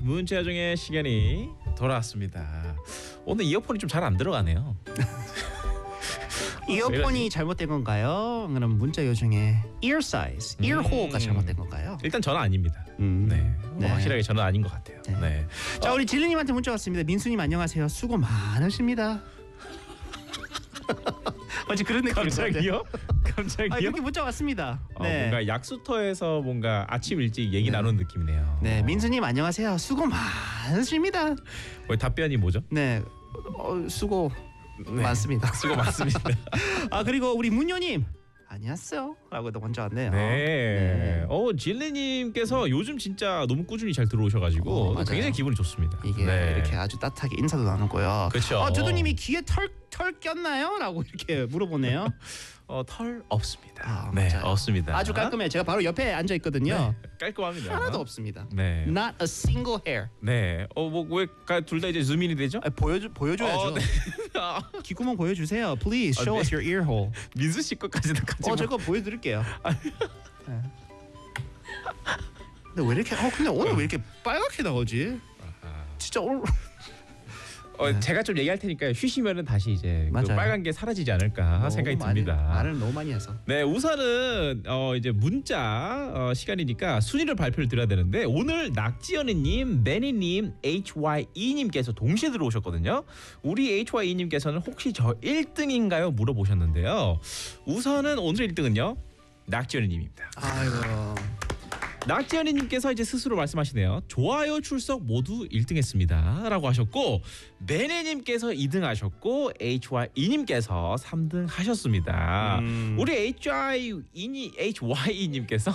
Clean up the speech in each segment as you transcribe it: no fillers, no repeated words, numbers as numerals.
문자 중에 시간이 돌아왔습니다. 오늘 이어폰이 좀 잘 안 들어가네요. 이어폰이 잘못된 건가요? 그럼 문자 요중에 ear size, ear hole가 잘못된 건가요? 일단 저는 아닙니다. 네, 네. 확실하게 저는 아닌 것 같아요. 네. 네. 자, 우리 진리님한테 문자 왔습니다. 민수님 안녕하세요. 수고 많으십니다. 어제 그런 느낌. 갑자기요? 갑자기요? 이렇게 문자 왔습니다. 네. 뭔가 약수터에서 뭔가 아침 일찍 얘기 나누는 느낌이네요. 네, 민수님 안녕하세요. 수고 많으십니다. 답변이 뭐죠? 네, 수고 네. 많습니다. 수고 많습니다. 그리고 우리 문효님 안녕하세요. 라고도 먼저 왔네요. 네. 진리님께서 요즘 진짜 너무 꾸준히 잘 들어오셔가지고 맞아요. 굉장히 기분이 좋습니다. 이게 네. 이렇게 아주 따뜻하게 인사도 나누고요. 그렇죠. 두두님이 귀에 털 꼈나요? 라고 이렇게 물어보네요. 털 없습니다. 맞아요. 네, 없습니다. 아주 깔끔해요. 제가 바로 옆에 앉아 있거든요. 네, 깔끔합니다. 하나도 없습니다. 네. Not a single hair. 네. 왜 둘 다 이제 줌인이 되죠? 보여줘야죠. 네. 귓구멍 보여주세요. Please show us your ear hole. 민수 씨 것까지도 같이. 제가 보여드릴게요. 네. 근데 왜 이렇게? 근데 오늘 왜 이렇게 빨갛게 나오지? 진짜 오늘. 제가 좀 얘기할 테니까 쉬시면은 다시 이제 그 맞아요. 빨간 게 사라지지 않을까 생각이 듭니다. 말을 너무 많이 해서. 네, 우선은 이제 문자 시간이니까 순위를 발표를 드려야 되는데 오늘 낙지연이님, 매니님, HYE님께서 동시에 들어오셨거든요. 우리 HYE님께서는 혹시 저 1등인가요? 물어보셨는데요. 우선은 오늘 1등은요 낙지연이님입니다. 아이고. 낙지연이님께서 이제 스스로 말씀하시네요. 좋아요 출석 모두 1등했습니다 라고 하셨고, 매니님께서 2등 하셨고, HYE님께서 3등 하셨습니다. 우리 HYE님께서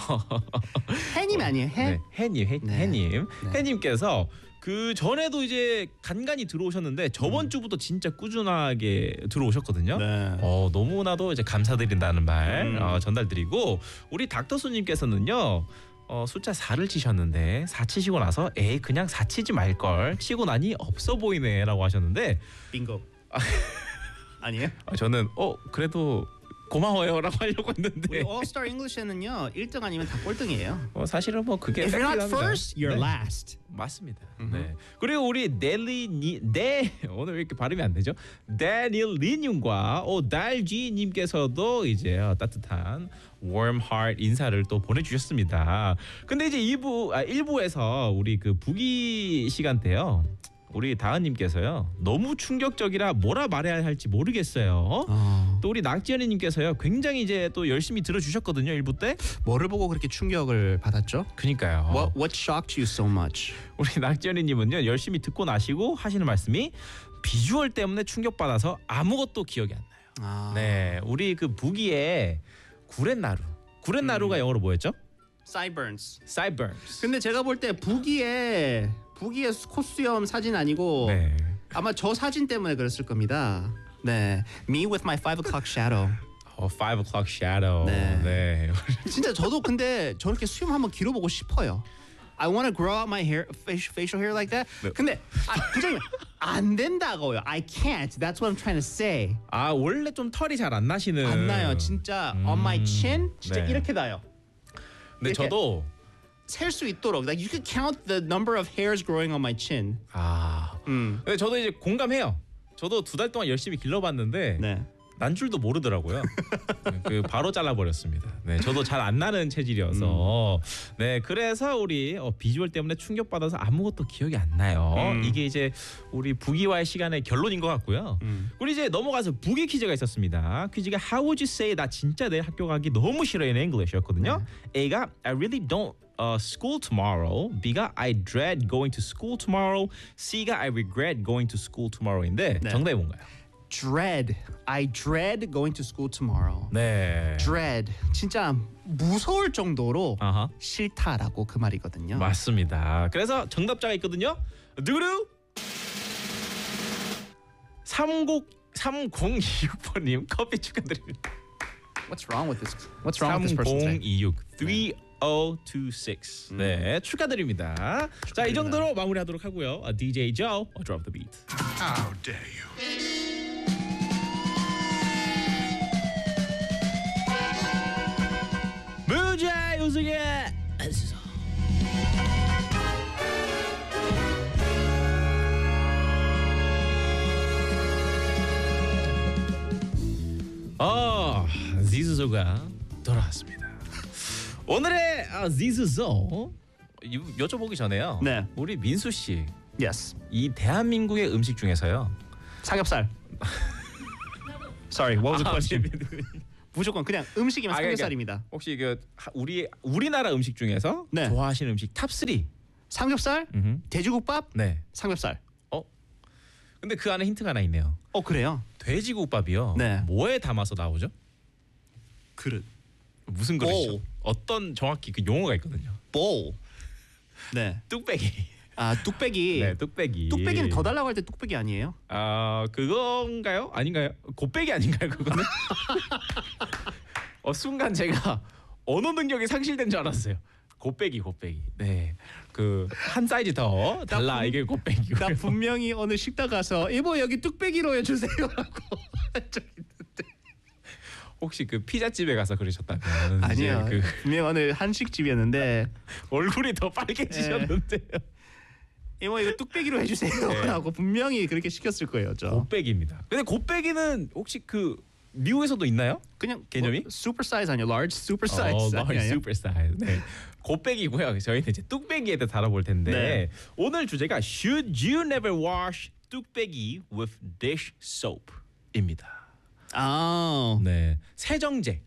해님 아니에요? 해? 네, 해님. 네. 해님께서 그 전에도 이제 간간히 들어오셨는데 저번 주부터 진짜 꾸준하게 들어오셨거든요. 네. 너무나도 이제 감사드린다는 말 전달드리고, 우리 닥터수님께서는요. 숫자 4를 치셨는데 4 치시고 나서 그냥 4 치지 말걸, 치고 나니 없어 보이네 라고 하셨는데, 빙고. 아니에요? 저는 그래도 고마워요 라고 하려고 했는데, 우리 All-Star English에는요 1등 아니면 다 꼴등이에요. 사실은 뭐 그게 If you're not 팩트랍니다. first, you're 네. last. 맞습니다. 네. 그리고 우리 오늘 왜 이렇게 발음이 안 되죠? 데니엘 리님과 달지님께서도 이제 따뜻한 warm heart 인사를 또 보내주셨습니다. 근데 이제 1부에서 우리 그 부기 시간대요. 우리 다은님께서요 너무 충격적이라 뭐라 말해야 할지 모르겠어요. 또 우리 낙지연이님께서요 굉장히 이제 또 열심히 들어주셨거든요 1부 때. 뭐를 보고 그렇게 충격을 받았죠? 그니까요. What shocked you so much? 우리 낙지연이님은요 열심히 듣고 나시고 하시는 말씀이 비주얼 때문에 충격받아서 아무것도 기억이 안 나요. 네, 우리 그 부기에 구렛나루가 영어로 뭐였죠? Sideburns. Sideburns. 근데 제가 볼 때 부기의 콧수염 사진 아니고 네. 아마 저 사진 때문에 그랬을 겁니다. 네, me with my 5 o'clock shadow. 5 o'clock shadow. 네. 진짜 저도 근데 저렇게 수염 한번 길어보고 싶어요. I want to grow out my hair, facial hair like that. 네. 근데 부장님 안 된다고요. I can't. That's what I'm trying to say. 원래 좀 털이 잘 안 나시는. 안 나요. 진짜 on my chin 진짜 네. 이렇게 나요. 근데 이렇게. 저도 셀 수 있도록 like you could count the number of hairs growing on my chin. 근데 저도 이제 공감해요. 저도 2달 동안 열심히 길러봤는데 네. 난 줄도 모르더라고요. 그 바로 잘라버렸습니다. 네, 저도 잘 안 나는 체질이어서. 네, 그래서 우리 비주얼 때문에 충격받아서 아무것도 기억이 안 나요. 이게 이제 우리 부기와의 시간의 결론인 것 같고요. 우리 이제 넘어가서 부기 퀴즈가 있었습니다. 퀴즈가 How would you say 나 진짜 내일 학교 가기 너무 싫어 in English였거든요. A가 I really don't school tomorrow. B가 I dread going to school tomorrow. C가 I regret going to school tomorrow인데 정답이 뭔가요? Dread. I dread going to school tomorrow. 네. Dread. 진짜 무서울 정도로 아하. 싫다라고 그 말이거든요. 맞습니다. 그래서 정답자가 있거든요. 누구루? 3026번님 커피 축하드립니다. What's wrong with this? What's wrong with this person today? 3026 3026. 네, 축하드립니다. 자, 이 정도로 마무리하도록 하고요. DJ Joe, drop the beat. How dare you? 문제 우승의 가수가 돌아왔습니다. 오늘의 지수소 여쭤보기 전에요. 네. 우리 민수 씨, Yes. 이 대한민국의 음식 중에서요. 삼겹살. Sorry, what was the 아, question? 무조건 그냥 음식이면 그러니까 삼겹살입니다. 혹시 우리나라 음식 중에서 네. 좋아하시는 음식 탑 3? 삼겹살, 돼지국밥, 네. 삼겹살. 근데 그 안에 힌트가 하나 있네요. 그래요? 돼지국밥이요. 네. 뭐에 담아서 나오죠? 그릇. 무슨 그릇이죠? 볼. 어떤 정확히 그 용어가 있거든요. bowl. 네. 뚝배기. 아, 뚝배기. 네, 뚝배기. 뚝배기는 더 달라고 할 때 뚝배기 아니에요? 아, 그건가요? 아닌가요? 곱배기 아닌가요, 그거는? 순간 제가 언어 능력이 상실된 줄 알았어요. 곱배기. 네. 그 한 사이즈 더 달라. 이게 곱배기고. 나 분명히 어느 식당 가서 이모 여기 뚝배기로 해주세요라고 한 적 있는데. 혹시 그 피자집에 가서 그러셨다면 아니요. 이제 분명 어느 한식집이었는데 얼굴이 더 빨개지셨는데요. 이모 이거 뚝배기로 해주세요라고 분명히 그렇게 시켰을 거예요, 저. 곱배기입니다. 근데 곱배기는 혹시 그 미국에서도 있나요? 그냥 개념이? 슈퍼 사이즈 아니야? large super size large 아니에요? super size. 네. 곱배기고요. 저희는 이제 뚝배기에 대해 다뤄볼 텐데 네. 오늘 주제가 Should you never wash 뚝배기 with dish soap입니다. 아, 네, 세정제.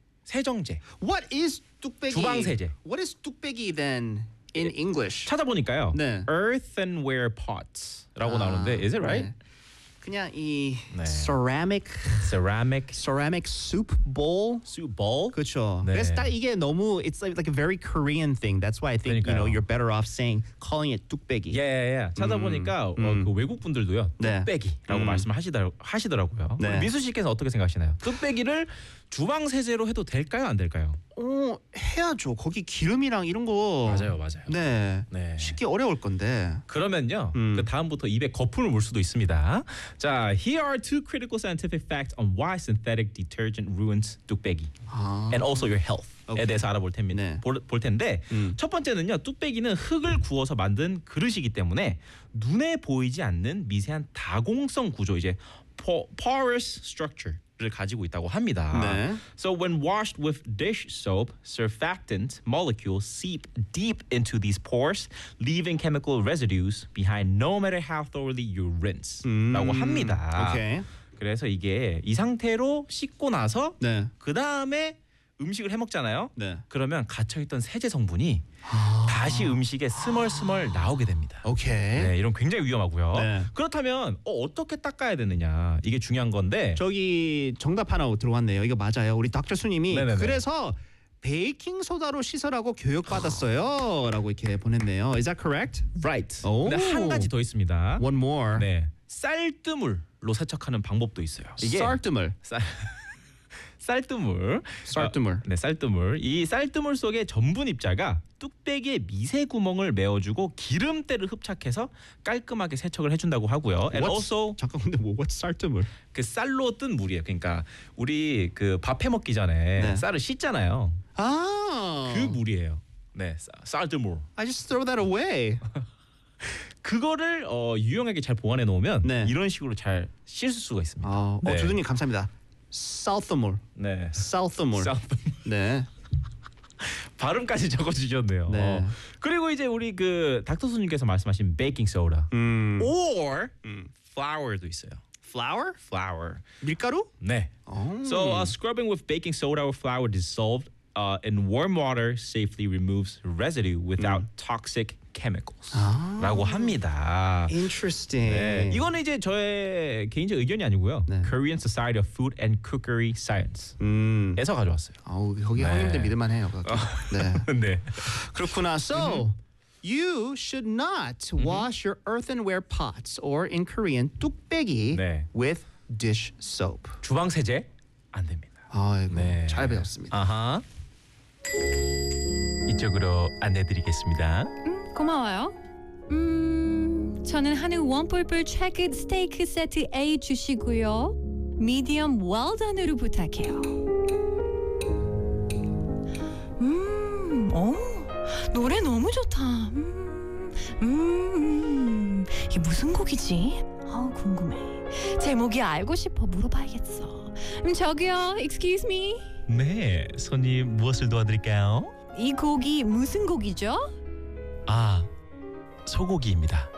what is 뚝배기? 주방 세제. What is 뚝배기 then in English? 찾아보니까요. 네. Earthenware pots라고 나오는데 is it right? 네. 그냥 이 네. ceramic Ceramic soup bowl. soup bowl. 그렇죠. 네. 그래서 딱 이게 너무 it's like a very Korean thing. That's why I think 그러니까요. you're better off calling it 뚝배기. 예. 찾아보니까 그 외국 분들도요. 네. 뚝배기라고 말씀을 하시더라고요. 네. 우리 민수 씨께서 어떻게 생각하시나요? 뚝배기를 주방 세제로 해도 될까요, 안 될까요? 해야죠. 거기 기름이랑 이런 거. 맞아요. 네. 네. 쉽게 어려울 건데. 그러면요. 그 다음부터 입에 거품을 물 수도 있습니다. 자, here are two critical scientific facts on why synthetic detergent ruins 뚝배기 and also your health에 대해서 알아볼 텐데, 네. 볼 텐데 첫 번째는요. 뚝배기는 흙을 구워서 만든 그릇이기 때문에 눈에 보이지 않는 미세한 다공성 구조, 이제 porous structure를 가지고 있다고 합니다. 네. So when washed with dish soap, surfactant molecules seep deep into these pores, leaving chemical residues behind no matter how thoroughly you rinse. 라고 합니다. 오케이. 그래서 이게 이 상태로 씻고 나서 네. 그 다음에 음식을 해 먹잖아요. 네. 그러면 갇혀있던 세제 성분이 다시 음식에 스멀스멀 나오게 됩니다. 오케이. 네, 이런 굉장히 위험하고요. 네. 그렇다면 어떻게 닦아야 되느냐, 이게 중요한 건데. 저기 정답 하나 들어왔네요. 이거 맞아요. 우리 닥터 수님이 네네네. 그래서 베이킹 소다로 씻으라고 교육받았어요라고 이렇게 보냈네요. Is that correct? Right. 오. 근데 한 가지 더 있습니다. One more. 네, 쌀뜨물로 세척하는 방법도 있어요. 이게 쌀뜨물. 쌀뜨물. 쌀뜨물. 네, 쌀뜨물. 이 쌀뜨물 속에 전분 입자가 뚝배기의 미세 구멍을 메워주고 기름때를 흡착해서 깔끔하게 세척을 해준다고 하고요. And also 잠깐 근데 what's 쌀뜨물? 그 쌀로 뜬 물이에요. 그러니까 우리 그 밥 해 먹기 전에 네. 쌀을 씻잖아요. 아. 그 물이에요. 네, 쌀뜨물. I just throw that away. 그거를 유용하게 잘 보관해 놓으면 네. 이런 식으로 잘 씻을 수가 있습니다. 네. 조준님 감사합니다. 쌀뜨물. 네. 쌀뜨물. 네. 발음까지 적어주셨네요. 네. 그리고 이제 우리 그 닥터 수님께서 말씀하신 베이킹 소다, or flour도 있어요. flour. 밀가루? 네. So scrubbing with baking soda or flour dissolved in warm water safely removes residue without toxic chemicals. 라고 합니다. Interesting. 네, 이거는 이제 저의 개인적 의견이 아니고요. 네. Korean Society of Food and Cookery Science에서 가져왔어요. 거기 네. 형님들 믿을만해요. 네. 네. 그렇구나. So you should not wash your earthenware pots or in Korean 뚝배기 네. with dish soap. 주방 세제 안 됩니다. 아이고 네. 잘 배웠습니다. 아하. 이쪽으로 안내드리겠습니다. 고마워요. 저는 한우 원뿔뿔 트래크 스테이크 세트 A 주시고요. 미디엄 웰던으로 부탁해요. 노래 너무 좋다. 이게 무슨 곡이지? 궁금해. 제목이 알고 싶어 물어봐야겠어. 저기요, excuse me. 네, 손님 무엇을 도와드릴까요? 이 고기 무슨 고기죠? 아, 소고기입니다.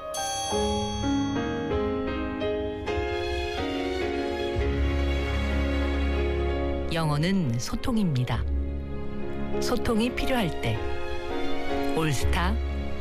영어는 소통입니다. 소통이 필요할 때 올스타